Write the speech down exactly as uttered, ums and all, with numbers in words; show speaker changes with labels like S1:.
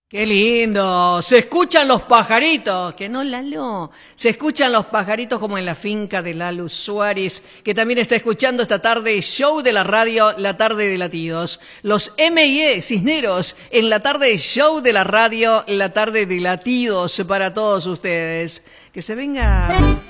S1: Qué lindo, se escuchan los pajaritos, que no Lalo, se escuchan los pajaritos como en la finca de Lalo Suárez, que también está escuchando esta tarde show de la radio, la tarde de latidos. Los M I E Cisneros en la tarde show de la radio, la tarde de latidos para todos ustedes. Que se venga...